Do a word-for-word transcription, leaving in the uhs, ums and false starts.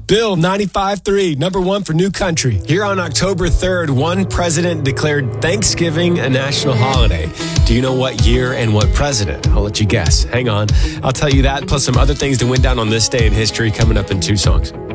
Bill ninety-five three, number one for New Country. Here on October third, one president declared Thanksgiving a national holiday. Do you know what year and what president? I'll let you guess. Hang on. I'll tell you that, plus some other things that went down on this day in history coming up in two songs.